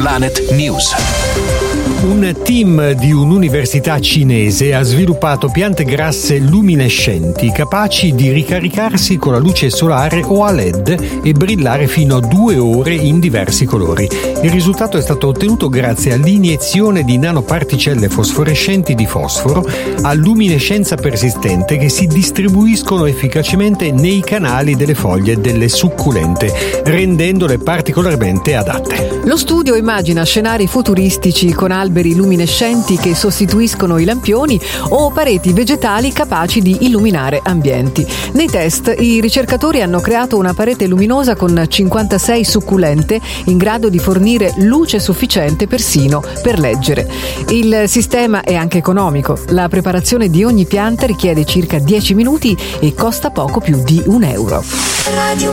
Planet News. Un team di un'università cinese ha sviluppato piante grasse luminescenti capaci di ricaricarsi con la luce solare o a LED e brillare fino a 2 ore in diversi colori. Il risultato è stato ottenuto grazie all'iniezione di nanoparticelle fosforescenti di fosforo a luminescenza persistente che si distribuiscono efficacemente nei canali delle foglie delle succulente, rendendole particolarmente adatte. Lo studio immagina scenari futuristici con alberi luminescenti che sostituiscono i lampioni o pareti vegetali capaci di illuminare ambienti. Nei test i ricercatori hanno creato una parete luminosa con 56 succulente in grado di fornire luce sufficiente persino per leggere. Il sistema è anche economico. La preparazione di ogni pianta richiede circa 10 minuti e costa poco più di €1.